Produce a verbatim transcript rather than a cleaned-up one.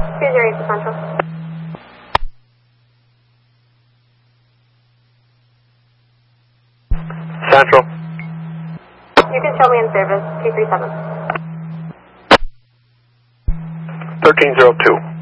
two zero eight to Central. Central. You can show me in service, two three seven. thirteen zero two.